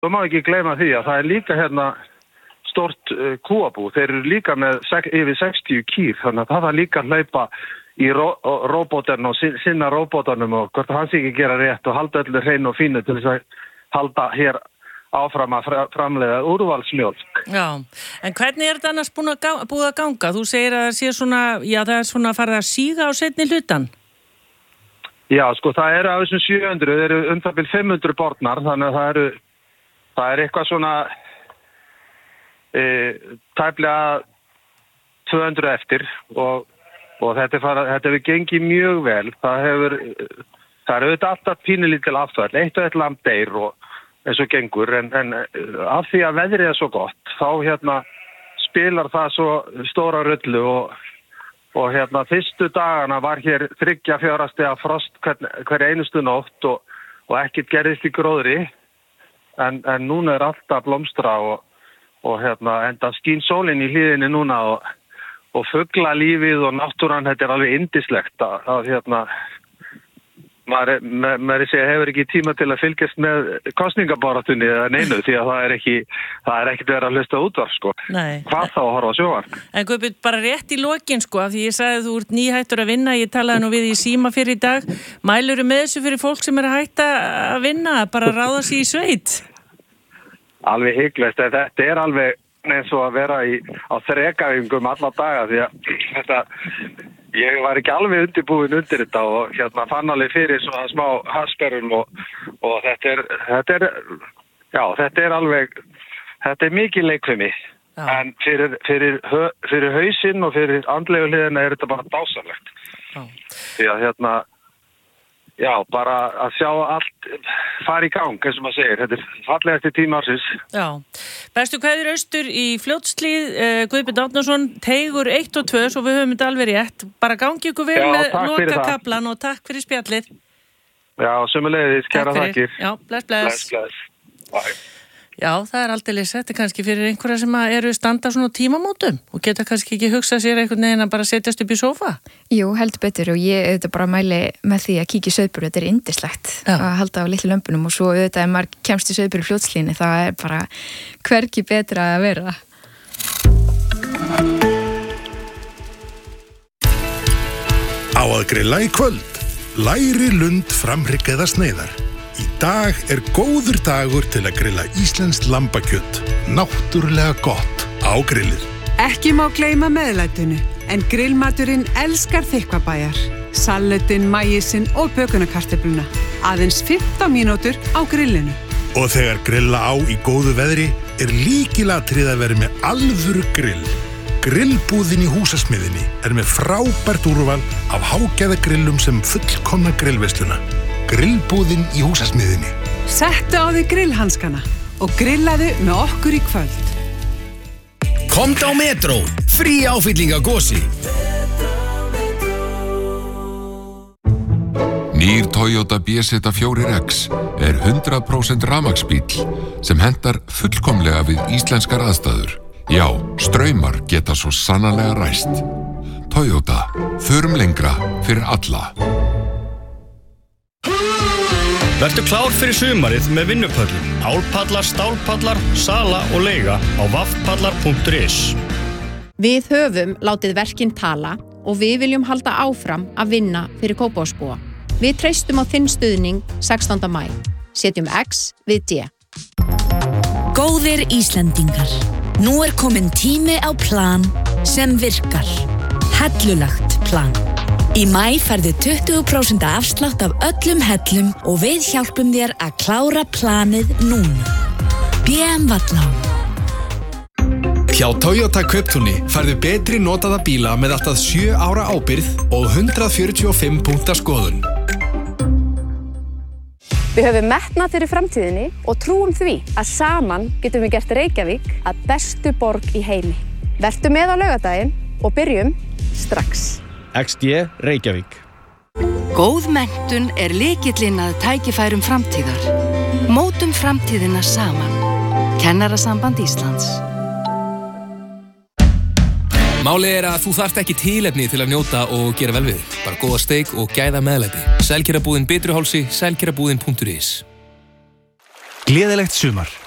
Þú má ekki gleyma því að það líka hérna stort kúabú. Þeir eru líka með yfir 60 kýr, þannig að það var líka að hlaupa í róbótarn og sinna róbótarnum og hvort hans ekki gera rétt og halda öllu hreinu og fínu til þess að halda hér áfram að framleiða úrvalsmjólk. Já, en hvernig þetta annars búið að ganga? Þú segir að það sé svona, já það svona farið að síga á seinni hlutan. Já, sko það eru af þessum 700, þeir eru bil 500 bornar, þannig að það er eitthvað svona tæplega 200 eftir og þetta hefur gengið mjög vel. Það er auðvitað alltaf pínulítil afþvæll. Eitt og eitt lamb deyr og eins og gengur, en af því að veðrið er svo gott, þá spilar það svo stóra rullu og fyrstu dagana var hér 3-4 stiga frost hver einustu nótt og ekkert gerðist í gróðri, en núna er alltaf blómstra og enda skín sólin í hlíðinni núna og fuglalífið og náttúran, þetta er alveg yndislegt að maður hefur ekki tíma til að fylgjast með kosningabaráttunni eða neinu því að það er ekkert verið að hlusta útvarp sko. Nei. Hvað þá að horfa á sjónvarp? En Guðbjörn, bara rétt í lokin sko, af því ég sagði að þú ert nýhættur að vinna, ég talaði nú við í síma fyrir í dag, mælurðu með þessu fyrir fólk sem er að hætta að vinna, bara ráða sig í sveit? Alveg hygglust, þetta er alveg eins og að vera á þrekæfingum alla daga því að ég var ekki alveg undirbúin undir þetta og fann alveg fyrir svona smá hasperum og þetta er alveg, þetta er mikið leikfimi. En fyrir hausinn og fyrir andlegu hliðina er þetta bara dásamlegt. Því að já, bara að sjá allt fara í gang, eins og maður segir. Þetta er fallegasti tími ársins. Já. Bestu kveðjur austur í Fljótshlíð, Guðbjörn Árnason, Teigur 1 og 2, svo við höfum þetta alveg rétt. Bara gangi ykkur vel með lokakaflan og takk fyrir spjallið. Já, sömuleiðis, kæra þakkir. Já, bless. Bye. Já, það er aldeilis, þetta er kannski fyrir einhverja sem eru standa svona tímamótum og geta kannski ekki hugsað sér einhvern veginn að bara setjast upp í sófa. Jú, heldur betur og ég auðvitað bara mæli með því að kíkja í sauðburð, þetta er yndislegt að halda á litlu lömbunum og svo auðvitað ef maður kemst í sauðburð í Fljótslíðinni, það er bara hvergi betra að vera. Á að grilla í kvöld, læri lund framhrygg eða sneiðar. Í dag er góður dagur til að grilla íslenskt lambakjöt, náttúrulega gott á grillið. Ekki má gleyma meðlætinu, en grillmaturinn elskar þykkvabæjar, salatinn, maísinn og bökunarkartöfluna. Aðeins 15 mínútur á grillinu. Og þegar grilla á í góðu veðri er lykilatriði að vera með alvöru grill. Grillbúðin í Húsasmiðjunni er með frábært úrval af hágæðagrillum sem fullkomna grillveisluna. Grillbúðin í Húsasmiðjunni. Settu á þig grillhanskana og grillaðu með okkur í kvöld. Komdu á Metro, frí áfylling á Gosi. Nýr Toyota BZ4X er 100% rafmagnsbíll sem hentar fullkomlega við íslenskar aðstæður. Já, straumar geta svo sannarlega ræst. Toyota, förum lengra fyrir alla. Vertu klár fyrir sumarið með vinnupöllum. Álpallar, stálpallar, sala og leiga á vaffpallar.is. Við höfum látið verkin tala og við viljum halda áfram að vinna fyrir Kópavogsbúa. Við treystum á þinn stuðning 16. maí. Setjum X við D. Góðir Íslendingar, nú er kominn tími á plan sem virkar. Hellulagt plan. Í maí færðu 20% afslátt af öllum hellum og við hjálpum þér að klára planið núna. BM Vallá. Hjá Toyota Kauptúni færðu betri notaða bíla með allt að 7 ára ábyrgð og 145 punkta skoðun. Við höfum metnað fyrir framtíðinni og trúum því að saman getum við gert Reykjavík að bestu borg í heimi. Vertu með á laugardaginn og byrjum strax. XD Reykjavík. Góð menntun er lykillinn að tækifærum framtíðar. Mótum framtíðina saman. Kennarasamband Íslands. Málið er að þú þarft ekki tilefni til að njóta og gera vel við. Bara góða steik og gæða meðlæti. Sælkerabúðin Bitruhálsi, sælkerabúðin.is. Gleðilegt sumar.